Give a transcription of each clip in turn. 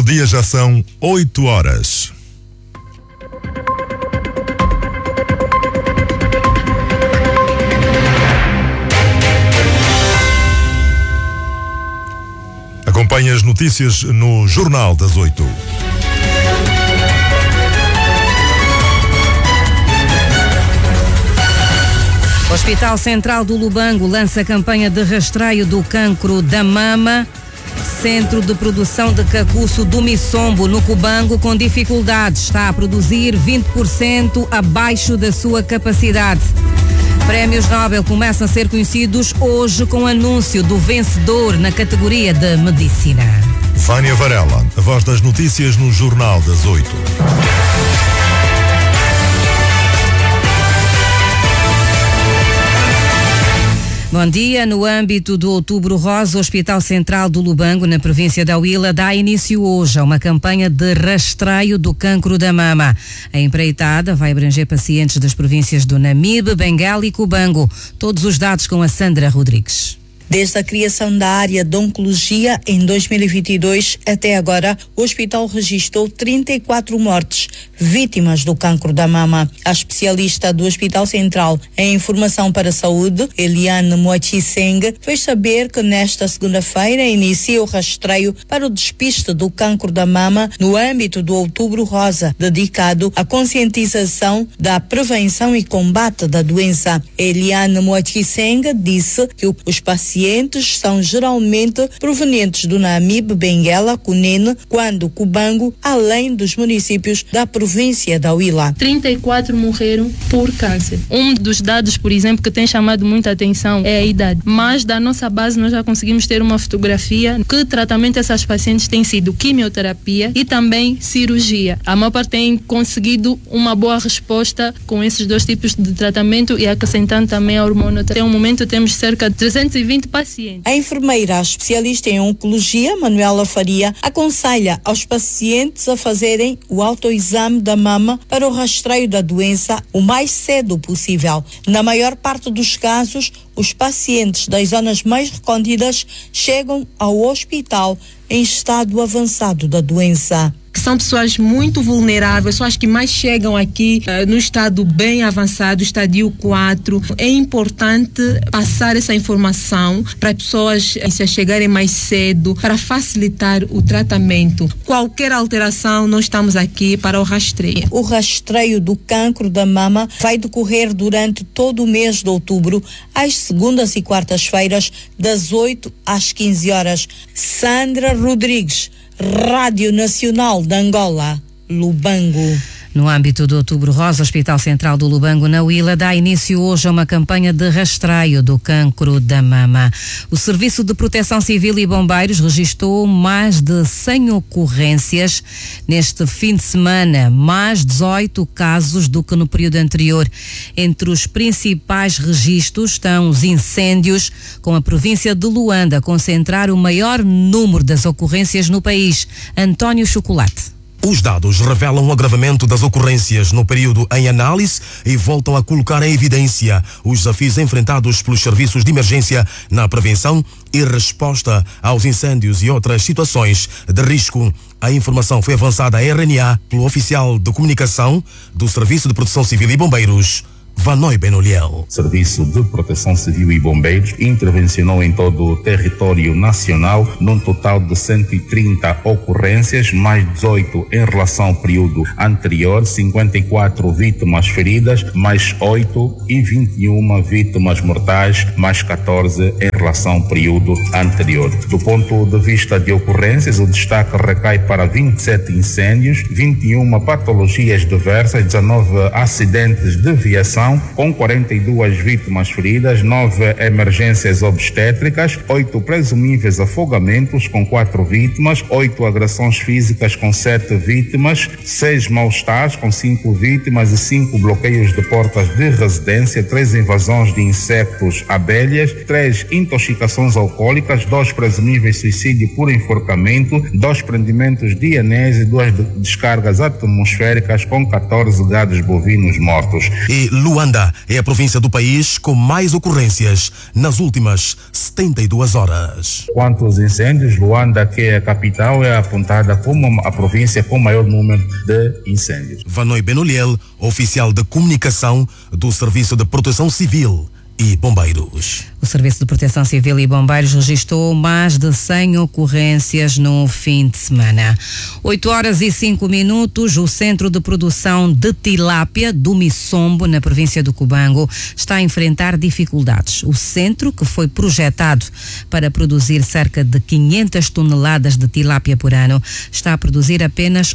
dia já são 8 horas. Acompanhe as notícias no Jornal das 8. O Hospital Central do Lubango lança campanha de rastreio do cancro da mama. Centro de produção de cacuço do Missombo, no Cubango, com dificuldades. Está a produzir 20% abaixo da sua capacidade. Prémios Nobel começam a ser conhecidos hoje com o anúncio do vencedor na categoria de Medicina. Vânia Varela, a voz das notícias no Jornal das 8. Bom dia. No âmbito do Outubro Rosa, o Hospital Central do Lubango, na província da Huila, dá início hoje a uma campanha de rastreio do cancro da mama. A empreitada vai abranger pacientes das províncias do Namibe, Benguela e Cubango. Todos os dados com a Sandra Rodrigues. Desde a criação da área de oncologia em 2022 até agora, o hospital registrou 34 mortes vítimas do cancro da mama. A especialista do Hospital Central em Informação para a Saúde, Eliane Moachiseng, fez saber que nesta segunda-feira inicia o rastreio para o despiste do cancro da mama no âmbito do Outubro Rosa, dedicado à conscientização da prevenção e combate da doença. Eliane Moachiseng disse que os pacientes são geralmente provenientes do Namibe, Benguela, Cunene, Quando, Cubango, além dos municípios da província da Huila. 34 morreram por câncer. Um dos dados, por exemplo, que tem chamado muita atenção é a idade. Mas da nossa base nós já conseguimos ter uma fotografia que tratamento essas pacientes tem sido quimioterapia e também cirurgia. A maior parte tem conseguido uma boa resposta com esses dois tipos de tratamento e acrescentando também a hormônio. Até o momento temos cerca de 320 pacientes. A enfermeira especialista em oncologia, Manuela Faria, aconselha aos pacientes a fazerem o autoexame da mama para o rastreio da doença o mais cedo possível. Na maior parte dos casos, os pacientes das zonas mais recônditas chegam ao hospital em estado avançado da doença. São pessoas muito vulneráveis, são as que mais chegam aqui no estado bem avançado, estadio 4. É importante passar essa informação para as pessoas se chegarem mais cedo, para facilitar o tratamento. Qualquer alteração, nós estamos aqui para o rastreio. O rastreio do cancro da mama vai decorrer durante todo o mês de outubro, às segundas e quartas-feiras, das 8 às 15 horas. Sandra Rodrigues, Rádio Nacional de Angola, Lubango. No âmbito do Outubro Rosa, o Hospital Central do Lubango, na Huila, dá início hoje a uma campanha de rastreio do cancro da mama. O Serviço de Proteção Civil e Bombeiros registrou mais de 100 ocorrências neste fim de semana, mais 18 casos do que no período anterior. Entre os principais registros estão os incêndios, com a província de Luanda a concentrar o maior número das ocorrências no país. António Chocolate. Os dados revelam o agravamento das ocorrências no período em análise e voltam a colocar em evidência os desafios enfrentados pelos serviços de emergência na prevenção e resposta aos incêndios e outras situações de risco. A informação foi avançada à RNA pelo oficial de comunicação do Serviço de Proteção Civil e Bombeiros, Vanoi Benoliel. Serviço de Proteção Civil e Bombeiros intervencionou em todo o território nacional num total de 130 ocorrências, mais 18 em relação ao período anterior, 54 vítimas feridas, mais 8 e 21 vítimas mortais, mais 14 em relação ao período anterior. Do ponto de vista de ocorrências, o destaque recai para 27 incêndios, 21 patologias diversas, 19 acidentes de viação, com 42 vítimas feridas, 9 emergências obstétricas, 8 presumíveis afogamentos com 4 vítimas, 8 agressões físicas com 7 vítimas, 6 mal-estares com 5 vítimas e 5 bloqueios de portas de residência, 3 invasões de insetos abelhas, 3 intoxicações alcoólicas, 2 presumíveis suicídio por enforcamento, 2 prendimentos de anéis e 2 descargas atmosféricas com 14 gados bovinos mortos. E Luanda é a província do país com mais ocorrências nas últimas 72 horas. Quanto aos incêndios, Luanda, que é a capital, é apontada como a província com maior número de incêndios. Vanoi Benoliel, oficial de comunicação do Serviço de Proteção Civil e Bombeiros. O Serviço de Proteção Civil e Bombeiros registrou mais de 100 ocorrências no fim de semana. 8h05, o Centro de Produção de Tilápia do Missombo, na província do Cubango, está a enfrentar dificuldades. O centro, que foi projetado para produzir cerca de 500 toneladas de tilápia por ano, está a produzir apenas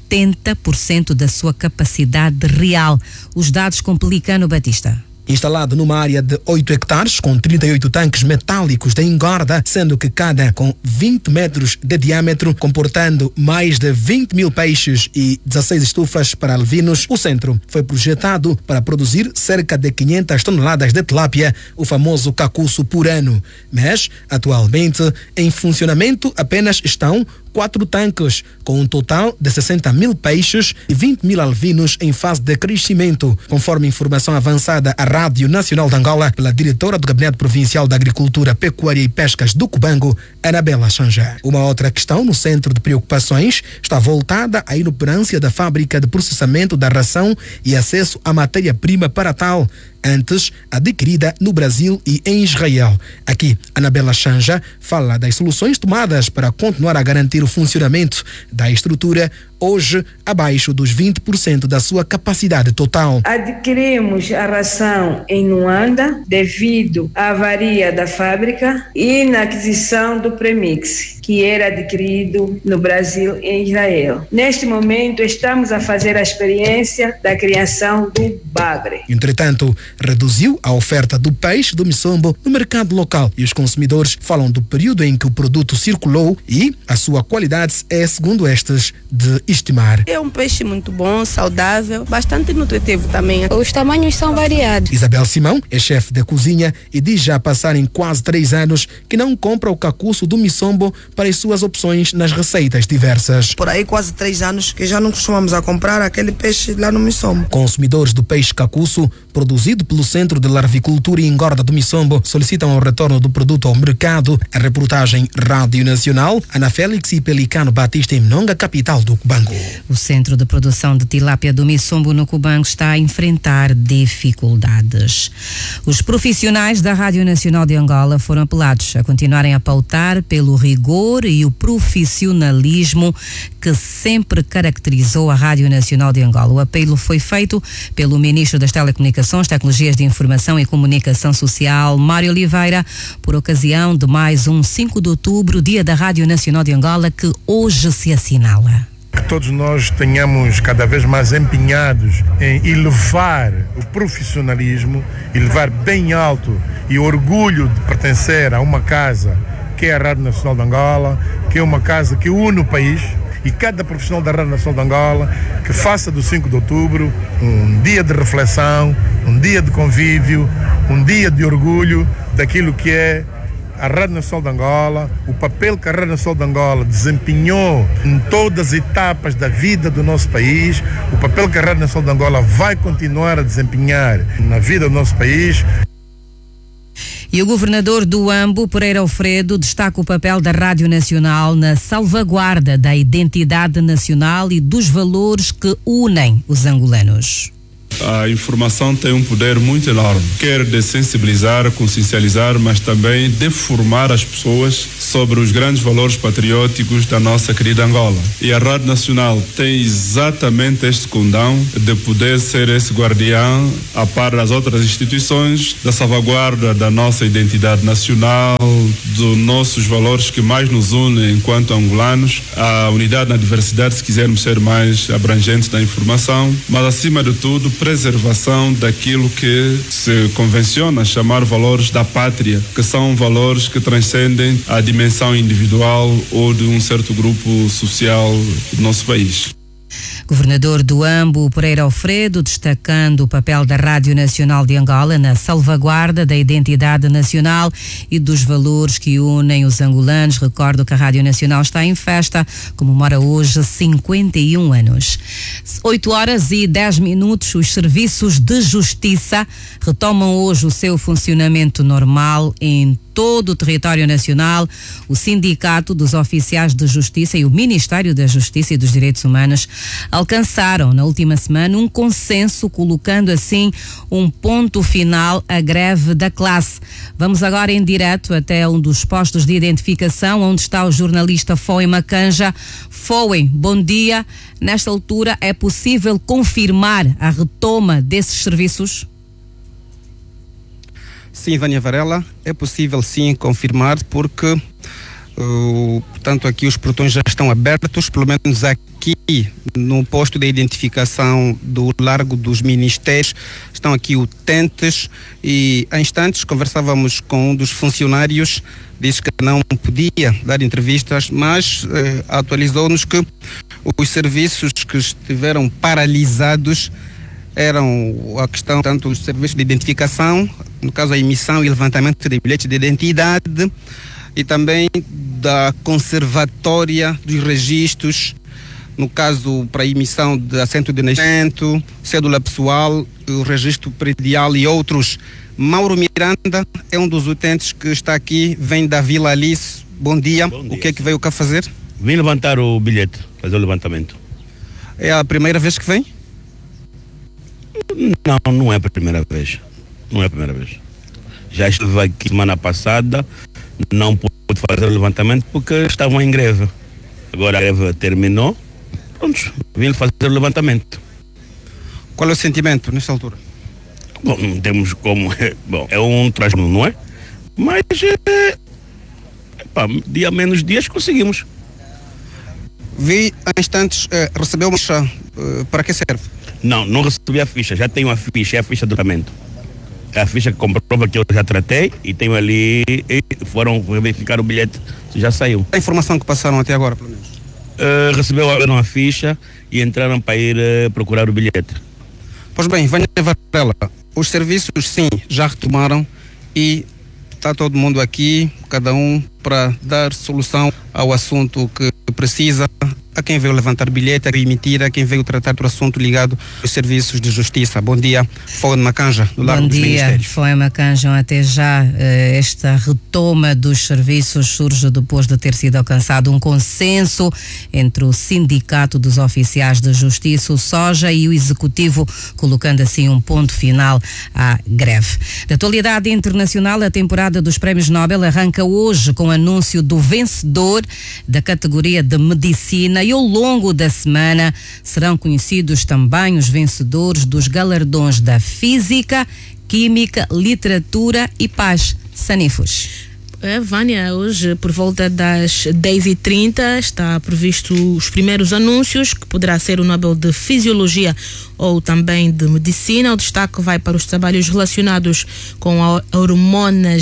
80% da sua capacidade real. Os dados com Pelicano Batista. Instalado numa área de 8 hectares, com 38 tanques metálicos de engorda, sendo que cada com 20 metros de diâmetro, comportando mais de 20 mil peixes e 16 estufas para alvinos, o centro foi projetado para produzir cerca de 500 toneladas de tilápia, o famoso cacuço, por ano. Mas, atualmente, em funcionamento apenas estão 4 tanques, com um total de 60 mil peixes e 20 mil alvinos em fase de crescimento, conforme informação avançada à Rádio Nacional de Angola pela diretora do Gabinete Provincial da Agricultura, Pecuária e Pescas do Cubango, Anabela Xanja. Uma outra questão no centro de preocupações está voltada à inoperância da fábrica de processamento da ração e acesso à matéria-prima para tal, antes adquirida no Brasil e em Israel. Aqui, Anabela Xanja fala das soluções tomadas para continuar a garantir o funcionamento da estrutura, hoje abaixo dos 20% da sua capacidade total. Adquirimos a ração em Luanda devido à avaria da fábrica e na aquisição do premix, que era adquirido no Brasil e em Israel. Neste momento, estamos a fazer a experiência da criação do bagre. Entretanto, reduziu a oferta do peixe do Missombo no mercado local e os consumidores falam do período em que o produto circulou e a sua qualidade é, segundo estes, de estimar. É um peixe muito bom, saudável, bastante nutritivo também. Os tamanhos são variados. Isabel Simão é chefe de cozinha e diz já passarem quase 3 anos que não compra o cacuço do Missombo para as suas opções nas receitas diversas. Por aí quase 3 anos que já não costumamos a comprar aquele peixe lá no Missombo. Consumidores do peixe cacuço, produzido pelo Centro de Larvicultura e Engorda do Missombo, solicitam o retorno do produto ao mercado. A reportagem Rádio Nacional, Ana Félix e Pelicano Batista, em Mnonga, capital do Cubango. O Centro de Produção de Tilápia do Missombo, no Cubango, está a enfrentar dificuldades. Os profissionais da Rádio Nacional de Angola foram apelados a continuarem a pautar pelo rigor e o profissionalismo que sempre caracterizou a Rádio Nacional de Angola. O apelo foi feito pelo Ministro das Telecomunicações, Tecnologias de Informação e Comunicação Social, Mário Oliveira, por ocasião de mais um 5 de outubro, Dia da Rádio Nacional de Angola, que hoje se assinala. Que todos nós tenhamos cada vez mais empenhados em elevar o profissionalismo, elevar bem alto e o orgulho de pertencer a uma casa que é a Rádio Nacional de Angola, que é uma casa que une o país, e cada profissional da Rádio Nacional de Angola que faça do 5 de outubro um dia de reflexão, um dia de convívio, um dia de orgulho daquilo que é a Rádio Nacional de Angola, o papel que a Rádio Nacional de Angola desempenhou em todas as etapas da vida do nosso país, o papel que a Rádio Nacional de Angola vai continuar a desempenhar na vida do nosso país. E o governador do Ambo, Pereira Alfredo, destaca o papel da Rádio Nacional na salvaguarda da identidade nacional e dos valores que unem os angolanos. A informação tem um poder muito enorme, quer de sensibilizar, consciencializar, mas também de formar as pessoas sobre os grandes valores patrióticos da nossa querida Angola. E a Rádio Nacional tem exatamente este condão de poder ser esse guardião, a par das outras instituições, da salvaguarda da nossa identidade nacional, dos nossos valores que mais nos unem enquanto angolanos, a unidade na diversidade, se quisermos ser mais abrangentes da informação, mas acima de tudo, preservação daquilo que se convenciona chamar valores da pátria, que são valores que transcendem a dimensão individual ou de um certo grupo social do nosso país. Governador do Ambo, Pereira Alfredo, destacando o papel da Rádio Nacional de Angola na salvaguarda da identidade nacional e dos valores que unem os angolanos. Recordo que a Rádio Nacional está em festa, comemora hoje 51 anos. 8h10. Os serviços de justiça retomam hoje o seu funcionamento normal em todo o território nacional. O Sindicato dos Oficiais de Justiça e o Ministério da Justiça e dos Direitos Humanos alcançaram na última semana um consenso, colocando assim um ponto final à greve da classe. Vamos agora em direto até um dos postos de identificação, onde está o jornalista Foe Macanja. Foe, bom dia. Nesta altura, é possível confirmar a retoma desses serviços? Sim, Vânia Varela, é possível sim confirmar, porque portanto aqui os portões já estão abertos, pelo menos aqui no posto de identificação do Largo dos Ministérios estão aqui utentes, e há instantes conversávamos com um dos funcionários, disse que não podia dar entrevistas, mas atualizou-nos que os serviços que estiveram paralisados eram a questão, tanto os serviços de identificação, no caso a emissão e levantamento de bilhetes de identidade, e também da conservatória dos registros, no caso para a emissão de assento de nascimento, cédula pessoal, o registro predial e outros. Mauro Miranda é um dos utentes que está aqui, vem da Vila Alice. Bom dia. O que é que veio cá fazer? Vim levantar o bilhete, fazer o levantamento. É a primeira vez que vem? Não é a primeira vez. Não é a primeira vez. Já estive aqui semana passada, não pude fazer o levantamento porque estavam em greve. Agora a greve terminou, pronto, vim fazer o levantamento. Qual é o sentimento nesta altura? Bom, não temos como. Bom, é um transtorno, não é? Mas, dia menos dias conseguimos. Vi há instantes, recebeu uma ficha, para que serve? Não recebi a ficha, já tenho a ficha, é a ficha do tratamento. É a ficha que comprova que eu já tratei e tenho ali, e foram verificar o bilhete, já saiu. A informação que passaram até agora, pelo menos? Receberam a ficha e entraram para ir procurar o bilhete. Pois bem, Vânia Varela, os serviços sim, já retomaram e está todo mundo aqui, cada um para dar solução ao assunto que precisa, a quem veio levantar bilhete, a quem emitir, a quem veio tratar do assunto ligado aos serviços de justiça. Bom dia, Foe Macanja, do Largo dos Ministérios. Bom dia, Foe Macanja. Até já, esta retoma dos serviços surge depois de ter sido alcançado um consenso entre o Sindicato dos Oficiais de Justiça, o SOJA, e o Executivo, colocando assim um ponto final à greve. Da atualidade internacional, a temporada dos Prémios Nobel arranca hoje com o anúncio do vencedor da categoria de Medicina, e ao longo da semana serão conhecidos também os vencedores dos galardões da Física, Química, Literatura e Paz. Sanifos. Vânia, hoje por volta das 10h30 está previsto os primeiros anúncios, que poderá ser o Nobel de Fisiologia ou também de Medicina. O destaque vai para os trabalhos relacionados com a hormona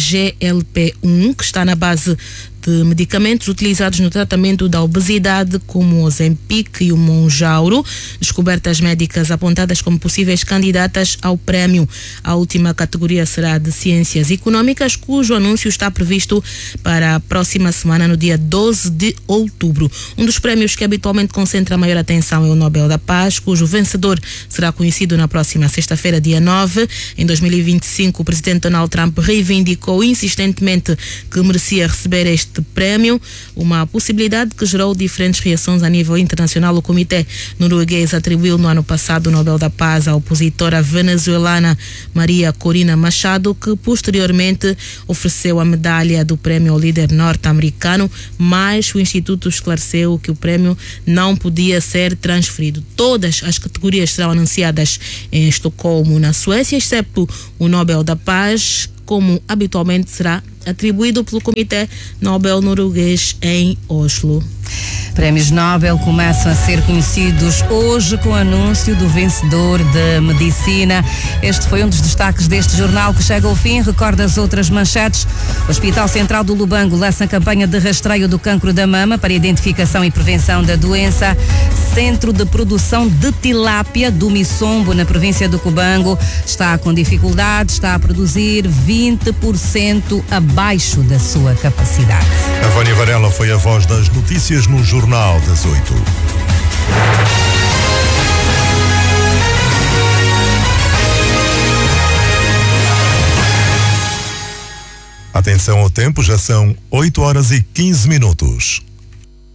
GLP-1, que está na base de medicamentos utilizados no tratamento da obesidade, como o Ozempic e o Mounjaro, descobertas médicas apontadas como possíveis candidatas ao prémio. A última categoria será de Ciências Econômicas, cujo anúncio está previsto para a próxima semana, no dia 12 de outubro. Um dos prémios que habitualmente concentra a maior atenção é o Nobel da Paz, cujo vencedor será conhecido na próxima sexta-feira, dia 9. Em 2025, o presidente Donald Trump reivindicou insistentemente que merecia receber este prémio, uma possibilidade que gerou diferentes reações a nível internacional. O comitê norueguês atribuiu no ano passado o Nobel da Paz à opositora venezuelana Maria Corina Machado, que posteriormente ofereceu a medalha do prémio ao líder norte-americano, mas o Instituto esclareceu que o prémio não podia ser transferido. Todas as categorias serão anunciadas em Estocolmo, na Suécia, exceto o Nobel da Paz, como habitualmente será atribuído pelo Comitê Nobel norueguês em Oslo. Prémios Nobel começam a ser conhecidos hoje com o anúncio do vencedor de Medicina. Este foi um dos destaques deste jornal, que chega ao fim. Recorda as outras manchetes. O Hospital Central do Lubango lança a campanha de rastreio do cancro da mama para identificação e prevenção da doença. Centro de Produção de Tilápia do Missombo, na província do Cubango, está com dificuldade, está a produzir 20% abaixo da sua capacidade. A Vânia Varela foi a voz das notícias no Jornal das 8. Atenção ao tempo, já são 8 horas e 15 minutos.